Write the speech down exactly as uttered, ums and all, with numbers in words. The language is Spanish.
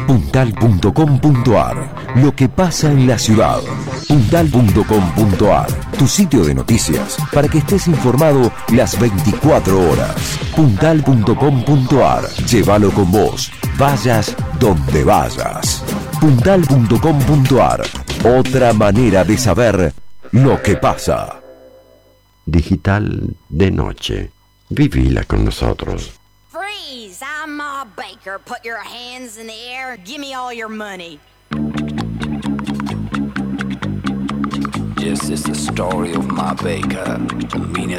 puntal punto com punto ar. Lo que pasa en la ciudad. puntal punto com punto ar. Tu sitio de noticias para que estés informado las veinticuatro horas. puntal punto com punto ar. Llévalo con vos. Vayas donde vayas. puntal punto com punto ar. Otra manera de saber lo que pasa. Digital de noche. Vivila con nosotros. Freeze! I'm Ma Baker. Put your hands in the air. Give me all your money. This is the story of Ma Baker, the meanest